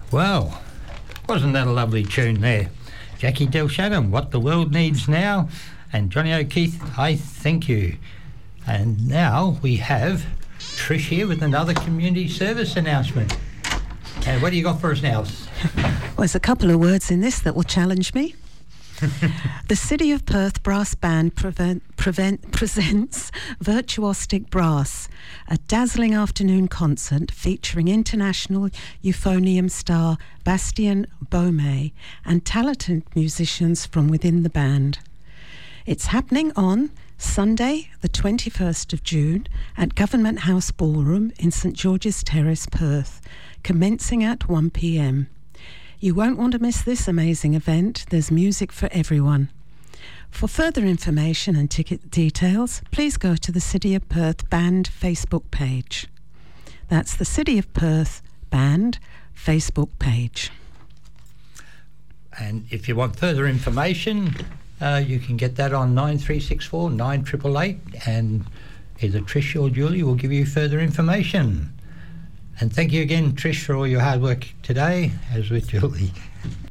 Well, wasn't that a lovely tune there? Jackie Del Shannon, What the World Needs Now, and Johnny O'Keefe, I Thank You. And now we have Trish here with another community service announcement. And what do you got for us now? Well, there's a couple of words in this that will challenge me. The City of Perth Brass Band presents Virtuostic Brass, a dazzling afternoon concert featuring international euphonium star Bastien Baumé and talented musicians from within the band. It's happening on Sunday, the 21st of June, at Government House Ballroom in St George's Terrace, Perth, commencing at 1 p.m. You won't want to miss this amazing event. There's music for everyone. For further information and ticket details, please go to the City of Perth Band Facebook page. That's the City of Perth Band Facebook page. And if you want further information, you can get that on 9364 9888, and either Trish or Julie will give you further information. And thank you again, Trish, for all your hard work today, as with Julie.